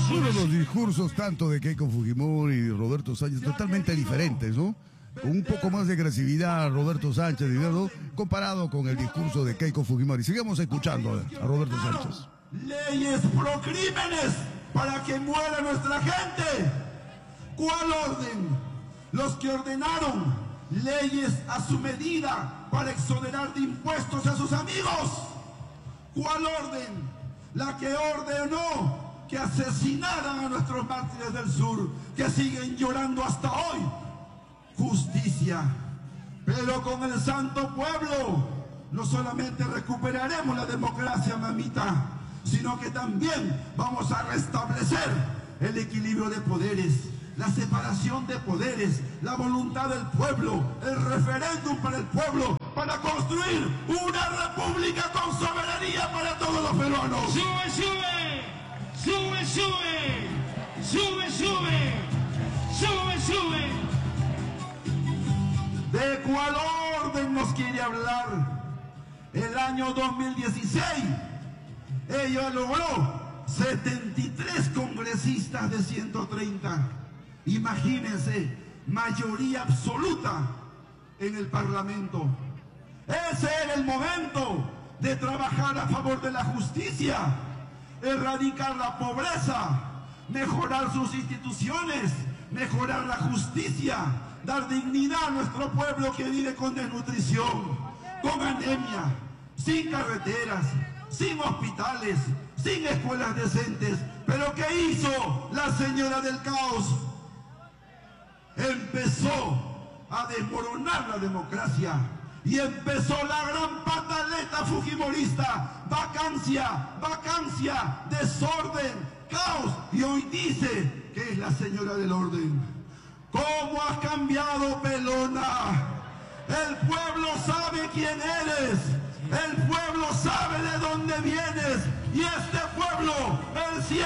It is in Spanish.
Bueno, los discursos tanto de Keiko Fujimori y Roberto Sánchez totalmente diferentes, ¿no? Con un poco más de agresividad Roberto Sánchez, ¿no? Comparado con el discurso de Keiko Fujimori. Sigamos escuchando a Roberto Sánchez. Leyes pro crímenes para que muera nuestra gente. ¿Cuál orden? Los que ordenaron leyes a su medida para exonerar de impuestos a sus amigos. ¿Cuál orden? La que ordenó que asesinaran a nuestros mártires del sur, que siguen llorando hasta hoy. Justicia. Pero con el santo pueblo no solamente recuperaremos la democracia, mamita, sino que también vamos a restablecer el equilibrio de poderes, la separación de poderes, la voluntad del pueblo, el referéndum para el pueblo, para construir una república con soberanía para todos los peruanos. ¡Sube, sube! ¡Sube, sube! ¡Sube, sube! ¡Sube, sube! ¿De cuál orden nos quiere hablar? El año 2016, ella logró 73 congresistas de 130. Imagínense, mayoría absoluta en el Parlamento. Ese era el momento de trabajar a favor de la justicia, erradicar la pobreza, mejorar sus instituciones, mejorar la justicia, dar dignidad a nuestro pueblo que vive con desnutrición, con anemia, sin carreteras, sin hospitales, sin escuelas decentes. Pero ¿qué hizo la señora del caos? Empezó a desmoronar la democracia y empezó la gran pataleta fujimorista: vacancia, vacancia, desorden, caos. Y hoy dice que es la señora del orden. ¿Cómo has cambiado, pelona? El pueblo sabe quién eres, el pueblo sabe de dónde vienes, y este pueblo, el